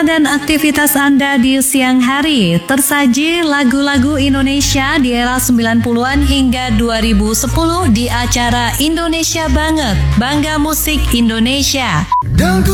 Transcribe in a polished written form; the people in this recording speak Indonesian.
dan aktivitas Anda di siang hari. Tersaji lagu-lagu Indonesia di era 90-an hingga 2010 di acara Indonesia Banget, Bangga Musik Indonesia.